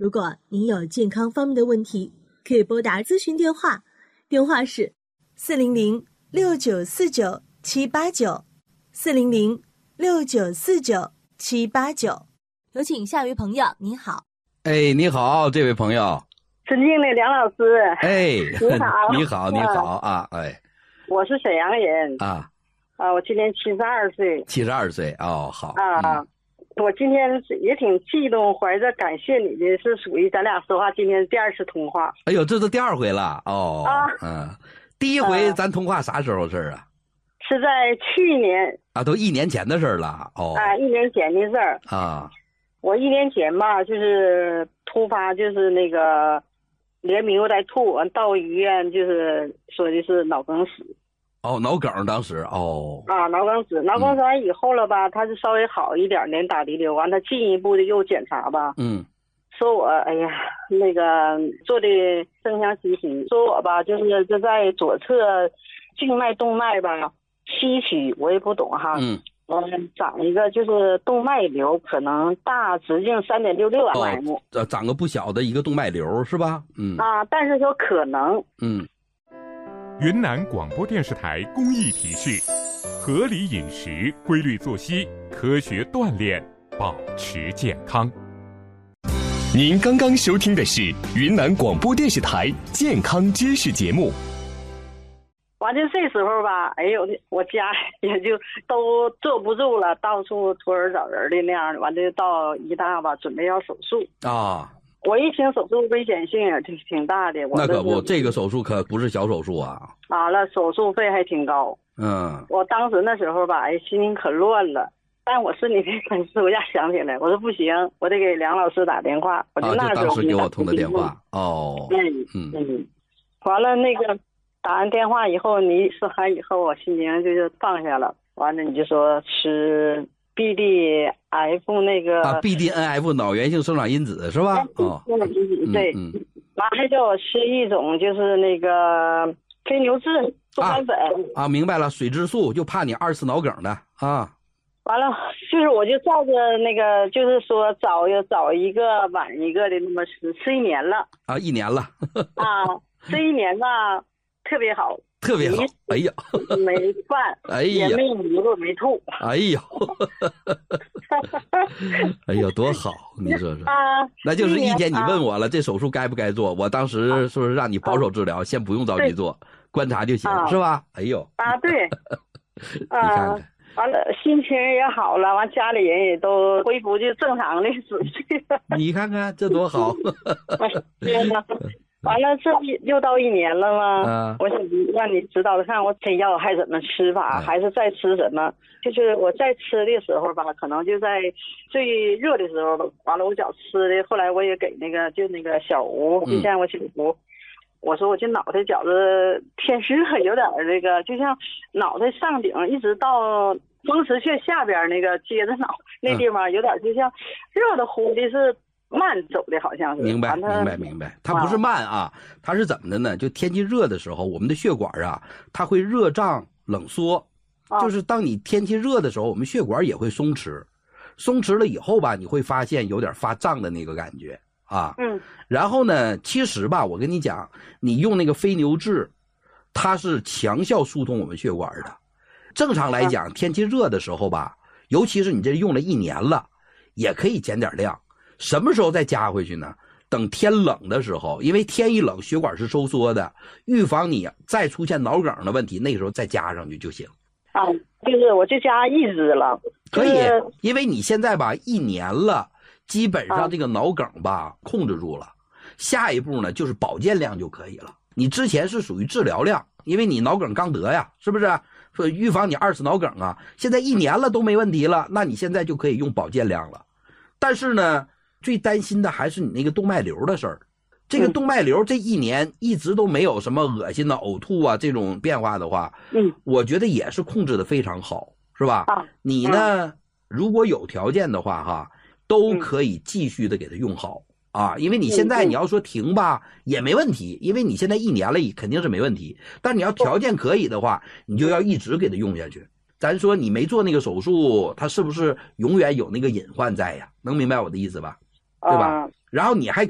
如果您有健康方面的问题，可以拨打咨询电话，电话是400-6949-789，400-6949-789。有请下一位朋友，您好。 哎，你好，这位朋友。 尊敬的梁老师。 哎， 你好。 你好，你好啊，哎。 我是沈阳人啊。 我今年72岁。 72岁哦，好啊。我今天也挺激动，怀着感谢你的，是属于咱俩说话今天第2次通话。 哎呦，这都第2回了哦。第1回咱通话啥时候事儿啊？ 是在去年啊，都1年前的事儿了哦。 1年前的事儿啊。 我1年前吧，就是突发，就是那个连名又带吐，完到医院就是说的是脑梗死。 哦，脑梗当时哦。 脑梗死完以后了吧，他就稍微好一点，连打滴流，完他进一步的又检查吧，说我哎呀那个做的正向吸体，说我吧就在左侧静脉动脉吧吸取，我也不懂哈，长一个就是动脉瘤，可能大直径3.66 mm， 长个不小的一个动脉瘤是吧？ 但是说可能。 云南广播电视台公益提示：合理饮食、规律作息、科学锻炼，保持健康。 您刚刚收听的是云南广播电视台健康知识节目。 完了这时候吧，哎呦，我家也就都坐不住了，到处托人找人的那样的。完了到医大吧，准备要手术啊。我一听手术危险性也挺大的， 那可不，这个手术可不是小手术啊。 了，手术费还挺高。我当时那时候吧，心情可乱了。但我是你的粉丝，我一下想起来，我说不行，我得给梁老师打电话。我就那时候当时给我通的电话。 完了那个打完电话以后，你说完以后，我心情就是放下了。完了你就说吃BDNF 那个 BDNF 脑源性生长因子是吧？ 对。完了叫我吃一种就是那个非牛质多苷粉。 明白了，水质素，就怕你2次脑梗的啊。 完了就是我就照着那个，就是说早一个晚一个的那么吃1年了。 1年了。 这1年吧特别好。 特别好，哎呀， 没饭，也没迷路，没吐， 哎呦，哎呦，多好，你说说那就是意见你问我了，这手术该不该做？我当时是不是让你保守治疗，先不用着急做，观察就行，是吧？哎呦， 对， 你看看， 完了心情也好了，完家里人也都恢复就正常的秩序， 你看看这多好。 天哪！完了，这又到1年了吗？我想让你指导看我这药还怎么吃法，还是再吃什么？就是我在吃的时候吧，可能就在最热的时候，完了我觉吃的，后来我也给那个小吴，就像我小吴，我说我这脑袋觉着天热，有点那个，就像脑袋上顶一直到风池穴下边那个接着脑那地方，有点就像热的乎的是。慢走的好像是。 明白，它不是慢啊，它是怎么的呢？就天气热的时候，我们的血管啊，它会热胀冷缩，就是当你天气热的时候，我们血管也会松弛了以后吧，你会发现有点发胀的那个感觉啊。然后呢，其实吧，我跟你讲，你用那个非牛质，它是强效疏通我们血管的。正常来讲，天气热的时候吧，尤其是你这用了1年了，也可以减点量。什么时候再加回去呢？等天冷的时候，因为天一冷，血管是收缩的，预防你再出现脑梗的问题，那个时候再加上去就行。 就是我就加1支了。 可以，因为你现在吧1年了，基本上这个脑梗吧控制住了。下一步呢就是保健量就可以了。你之前是属于治疗量，因为你脑梗刚得呀，是不是？说预防你2次脑梗啊，现在1年了都没问题了，那你现在就可以用保健量了。但是呢，最担心的还是你那个动脉瘤的事儿。这个动脉瘤这1年一直都没有什么恶心的呕吐啊这种变化的话，我觉得也是控制的非常好，是吧？你呢，如果有条件的话哈，都可以继续的给它用好啊。因为你现在你要说停吧也没问题，因为你现在1年了肯定是没问题。但你要条件可以的话，你就要一直给它用下去。咱说你没做那个手术，它是不是永远有那个隐患在呀？能明白我的意思吧？对吧？然后你还